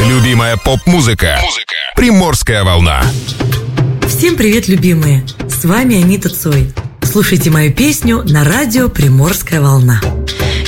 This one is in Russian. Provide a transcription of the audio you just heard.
Любимая поп-музыка. Приморская волна. Всем привет, любимые! С вами Анита Цой. Слушайте мою песню на радио «Приморская волна».